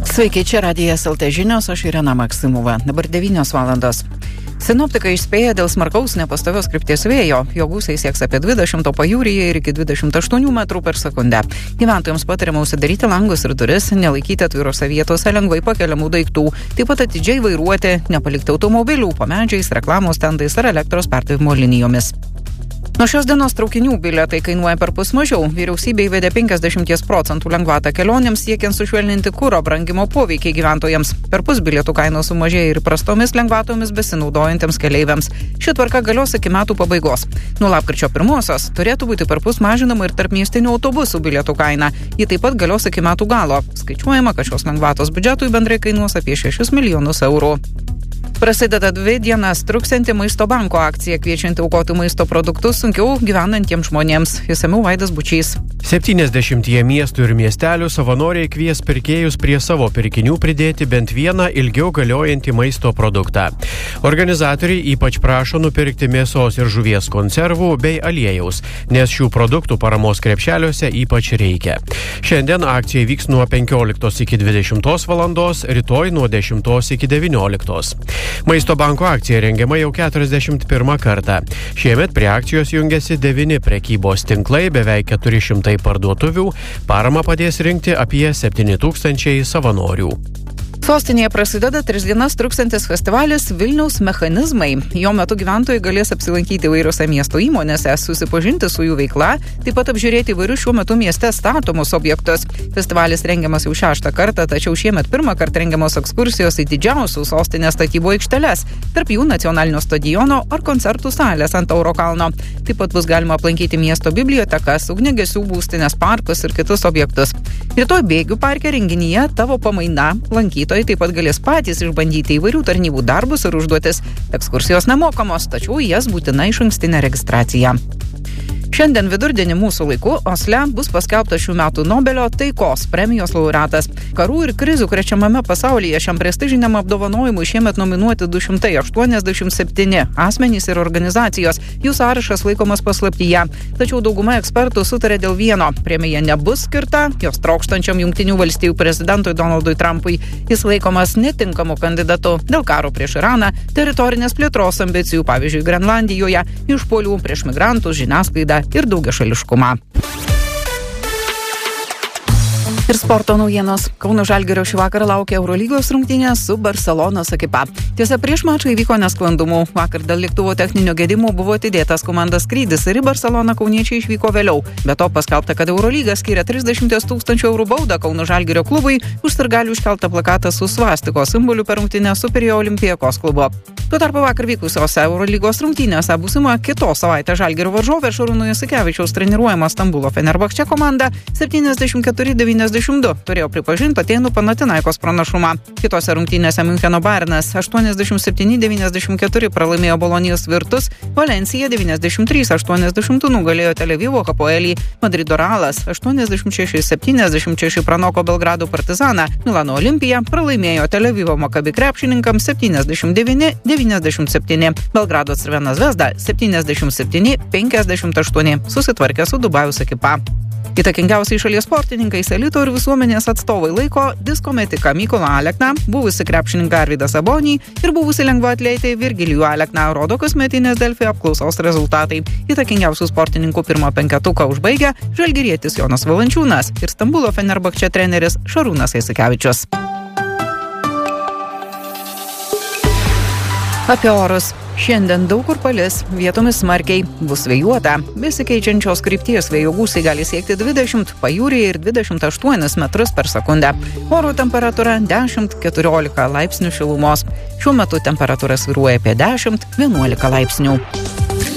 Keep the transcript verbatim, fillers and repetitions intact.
Sveiki, čia Radijas L T žinios, aš Irena Maksimova. Dabar devynios valandos. Sinoptikai įspėja dėl smarkaus nepastovios krypties vėjo. Jo gūsiai sieks apie dvidešimt, o pajūryje ir iki dvidešimt aštuonių metrų per sekundę. Gyventojams patariama užsidaryti langus ir duris, nelaikyti atvirose vietose lengvai pakeliamų daiktų. Taip pat atidžiai vairuoti, nepalikti automobilių po medžiais, reklamos stendais ar elektros perdavimo linijomis. Nuo šios dienos traukinių bilietai kainuoja perpus mažiau. Vyriausybė įvedė penkiasdešimt procentų lengvatą kelionėms, siekiant sušvelninti kuro brangimo poveikį gyventojams. Perpus bilietų kainos sumažėja ir prastomis lengvatomis besinaudojantiems keleiviams. Ši tvarka galios iki metų pabaigos. Nuo lapkričio pirmosios turėtų būti perpus mažinama ir tarpmiestinių autobusų bilietų kaina. Ji taip pat galios iki metų galo. Skaičiuojama, kad šios lengvatos biudžetui bendrai kainuos apie šešis milijonus eurų. Prasideda dvi dienas truksianti Maisto banko akcija, kviečianti aukoti maisto produktus sunkiau gyvenantiems žmonėms. Išsamiau Vaidas Bučys. septyniasdešimtyje miestų ir miestelių savanoriai kvies pirkėjus prie savo pirkinių pridėti bent vieną ilgiau galiojantį maisto produktą. Organizatoriai ypač prašo nupirkti mėsos ir žuvies konservų bei aliejaus, nes šių produktų paramos krepšeliuose ypač reikia. Šiandien akcija vyks nuo penkioliktos iki dvidešimtos valandos, rytoj nuo dešimtos iki devynioliktos. Maisto banko akcija rengiama jau keturiasdešimt pirmą kartą. Šiemet prie akcijos jungiasi devyni prekybos tinklai, beveik keturi šimtai parduotuvių, paramą padės rinkti apie septyni tūkstančiai savanorių. Sostinėje prasideda tris dienas truksiantis festivalis Vilniaus mechanizmai. Jo metu gyventojai galės apsilankyti įvairiose miesto įmonėse, susipažinti su jų veikla, taip pat apžiūrėti įvairius šiuo metu mieste statomus objektus. Festivalis rengiamas jau šeštą kartą, tačiau šiemet pirmą kartą rengiamos ekskursijos į didžiausių sostinės statybų aikšteles, tarp jų nacionalinio stadiono ar koncertų salės ant Tauro kalno. Taip pat bus galima aplankyti miesto bibliotekas, ugniagesių būstinės, parkus ir kitus objektus. Rytoj Bėgių parke renginyje Tavo pamaina lankytojai taip pat galės patys išbandyti įvairių tarnybų darbus ir užduotis. Ekskursijos nemokamos, tačiau jas būtina išankstinė registracija. Šiandien vidurdienį mūsų laiku Osle bus paskelbtas šių metų Nobelio taikos premijos laureatas. Karų ir krizių krečiamame pasaulyje šiam prestižiniam apdovanojimui šiemet nominuoti du šimtai aštuoniasdešimt septyni asmenys ir organizacijos. Jų sąrašas laikomas paslaptyje. Tačiau dauguma ekspertų sutarė dėl vieno. Premija nebus skirta jos trokštančiam Jungtinių valstijų prezidentui Donaldui Trumpui. Jis laikomas netinkamu kandidatu dėl karo prieš Iraną, teritorinės plėtros ambicijų, pavyzdžiui, Grenlandijoje, išpuolių prieš migrantus, žiniasklaidą ir daugiašališkumą. Ir sporto naujienos. Kauno Žalgirio šį vakarą laukia Eurolygos rungtynės su Barselonos ekipa. Tiesa, prieš mačą įvyko nesklandumų. Vakar dėl lėktuvo techninio gedimo buvo atidėtas komandos skrydis ir į Barseloną kauniečiai išvyko vėliau. Be to paskelbta, kad Eurolyga skiria trisdešimt tūkstančių eurų baudą Kauno Žalgirio klubui už sirgalių iškeltą plakatą su svastikos simboliu per rungtynę su Pirėjo Olympiakos klubu. Tuo tarpu vakar vykusiose Eurolygos rungtynėse būsima kitos savaitės Žalgirio varžovė Šarūno Jasikevičiaus treniruojama Stambulo Fenerbahče komanda septyniasdešimt keturi devyniasdešimt du turėjo pripažinti Atėnų Panathinaikos pranašumą. Kitose rungtynėse Miuncheno Bayernas aštuoniasdešimt septyni devyniasdešimt keturi pralaimėjo Bolonijos Virtus, Valencija devyniasdešimt trys aštuoniasdešimt du nugalėjo Tel Avivo Hapoelį, Madrido Realas aštuoniasdešimt šeši septyniasdešimt šeši pranoko Belgrado Partizaną, Milano Olimpija pralaimėjo Tel Avivo Maccabi krepšininkams septyniasdešimt devyni devyniasdešimt septyni. Belgrado Crvena Zvezda septyniasdešimt septyni penkiasdešimt aštuoni susitvarkė su Dubajaus ekipa. Įtakingiausiai šalies sportininkais elito ir visuomenės atstovai laiko disko metiką Mykolą Alekną, buvusi krepšininką Arvydą Sabonį ir buvusi lengvaatletį Virgilijų Alekną, rodo kasmetinės Delfi apklausos rezultatai. Įtakingiausių sportininkų pirmą penketuką užbaigia žalgirietis Jonas Valančiūnas ir Stambulo Fenerbahče treneris Šarūnas Jasikevičius. Apie orus. Šiandien daug kur palis, vietomis smarkiai, bus vėjuota. Besikeičiančios krypties vėjo gūsiai gali siekti dvidešimt, pajūryje ir dvidešimt aštuonis metrus per sekundę. Oro temperatūra dešimt keturiolika laipsnių šilumos. Šiuo metu temperatūra svyruoja apie dešimt vienuolika laipsnių.